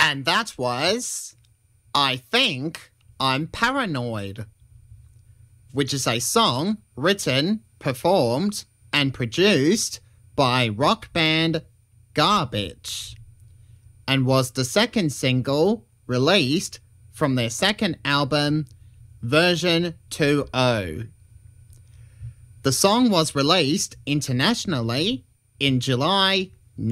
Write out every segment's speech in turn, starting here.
And that was I Think I'm Paranoid, which is a song written, performed, and produced by rock band Garbage, and was the second single released from their second album, Version 2.0. The song was released internationally in July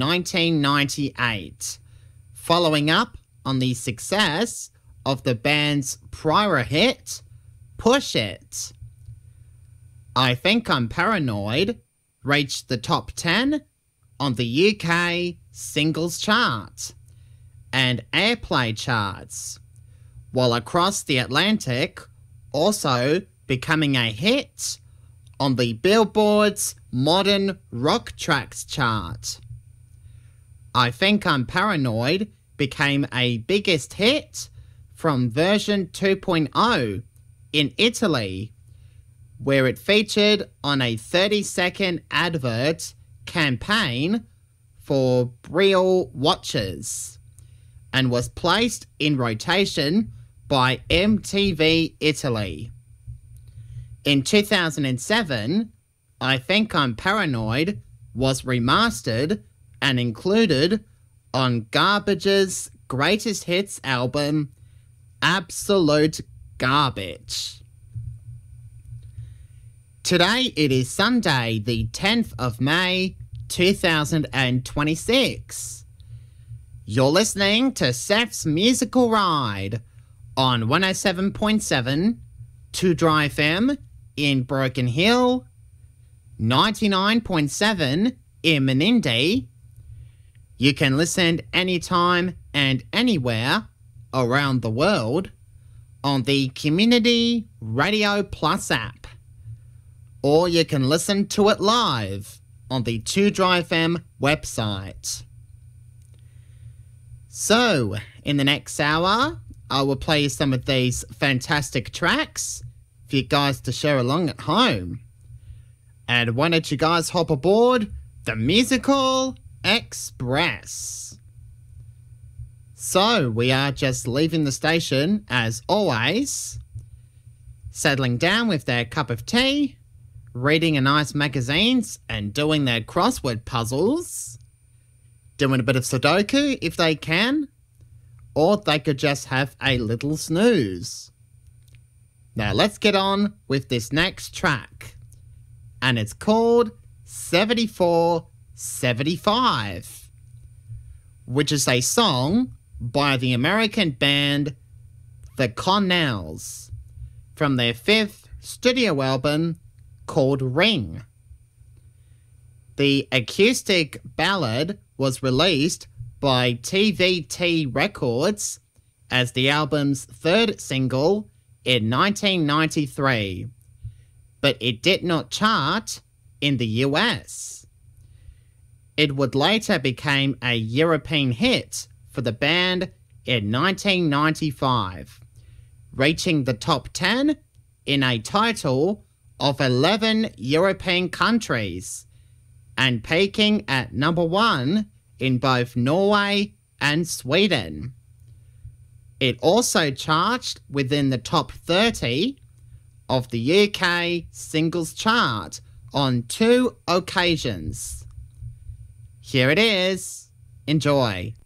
1998, following up on the success of the band's prior hit, Push It. I Think I'm Paranoid reached the top 10 on the UK singles chart and airplay charts, while across the Atlantic also becoming a hit on the Billboard's Modern Rock Tracks chart. I Think I'm Paranoid became a biggest hit from version 2.0 in Italy, where it featured on a 30-second advert campaign for Brielle watches and was placed in rotation by MTV Italy. In 2007, I Think I'm Paranoid was remastered and included on Garbage's greatest hits album, Absolute Garbage. Today it is Sunday, the 10th of May, 2026. You're listening to Seth's Musical Ride on 107.7 2 Dry FM in Broken Hill, 99.7 in Menindee. You can listen anytime and anywhere around the world on the Community Radio Plus app, or you can listen to it live on the 2 Dry FM website. So, in the next hour, I will play you some of these fantastic tracks for you guys to share along at home. And why don't you guys hop aboard the Musical Express? So, we are just leaving the station as always, settling down with their cup of tea, reading a nice magazines and doing their crossword puzzles, doing a bit of Sudoku if they can, or they could just have a little snooze. Now let's get on with this next track, and it's called 7475, which is a song by the American band The Connells from their 5th studio album called Ring. The acoustic ballad was released by TVT Records as the album's 3rd single in 1993, but it did not chart in the US. It would later become a European hit for the band in 1995, reaching the top 10 in a total of 11 European countries and peaking at number 1 in both Norway and Sweden. It also charted within the top 30 of the UK singles chart on 2 occasions. Here it is. Enjoy.